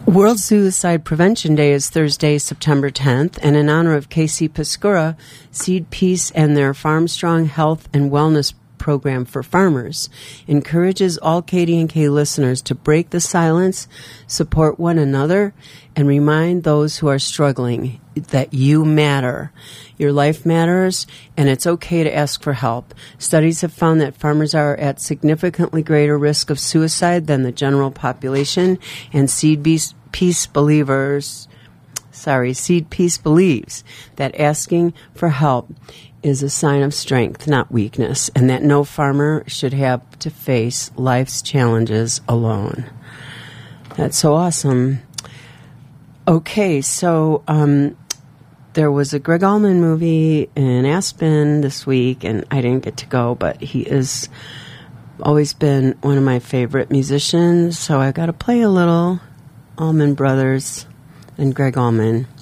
World Suicide Prevention Day is Thursday, September 10th, and in honor of Casey Piscura, Seed Peace and their Farm Strong Health and Wellness program for farmers encourages all KDNK listeners to break the silence, support one another, and remind those who are struggling that you matter. Your life matters, and it's okay to ask for help. Studies have found that farmers are at significantly greater risk of suicide than the general population, and Seed Peace believes that asking for help is a sign of strength, not weakness, and that no farmer should have to face life's challenges alone. That's so awesome. Okay, so there was a Greg Allman movie in Aspen this week, and I didn't get to go, but he is always been one of my favorite musicians, so I got to play a little Allman Brothers and Greg Allman.